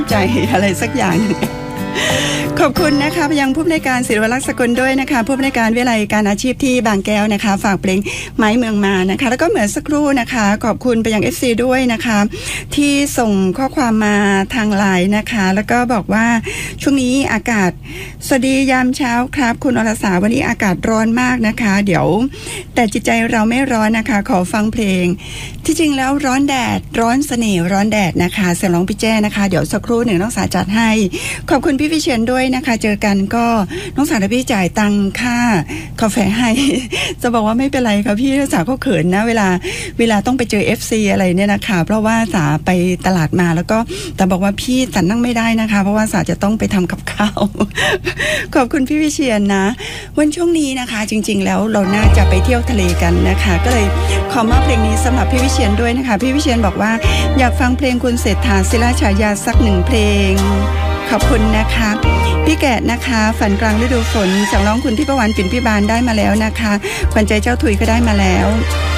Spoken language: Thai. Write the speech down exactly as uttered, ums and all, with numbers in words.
ใจอะไรสักอย่างขอบคุณนะคะไปยังผู้อำนวยการศิลวลักษณ์สกลด้วยนะคะผู้อำนวยการวิทยาลัยการอาชีพที่บางแก้วนะคะฝากเพลงไม้เมืองมานะคะแล้วก็เหมือนสักครู่นะคะขอบคุณไปยัง เอฟ ซี ด้วยนะคะที่ส่งข้อความมาทางไลน์นะคะแล้วก็บอกว่าช่วงนี้อากาศสวัสดียามเช้าครับคุณอรสาวันนี้อากาศร้อนมากนะคะเดี๋ยวแต่จิตใจเราไม่ร้อนนะคะขอฟังเพลงที่จริงแล้วร้อนแดดร้อนเสน่ห์ร้อนแดดนะคะเสียงร้องพี่แจ้นะคะเดี๋ยวสักครู่หนึ่งน้องสาจัดให้ขอบคุณพี่วิเชียรด้วยนะคะเจอกันก็น้องสาวพี่จ่ายตังค่ากาแฟให้จะบอกว่าไม่เป็นไรค่ะพี่สาวเขาเขินนะเวลาเวลาต้องไปเจอ เอฟ ซี อะไรเนี่ยนะคะเพราะว่าสาไปตลาดมาแล้วก็แต่บอกว่าพี่สันนั่งไม่ได้นะคะเพราะว่าสาจะต้องไปทำกับข้าวขอบคุณพี่วิเชียรนะวันช่วงนี้นะคะจริงๆแล้วเราน่าจะไปเที่ยวทะเลกันนะคะก็เลยขอมอบเพลงนี้สำหรับพี่วิเชียรด้วยนะคะพี่วิเชียรบอกว่าอยากฟังเพลงคุณเศรษฐาศิลาฉายาสักหนึ่งเพลงขอบคุณนะคะพี่แกะนะคะฝันกลางฤดูฝนเสียงร้องคุณที่ประวันปิ่นพิบาลได้มาแล้วนะคะขวัญใจเจ้าถุยก็ได้มาแล้ว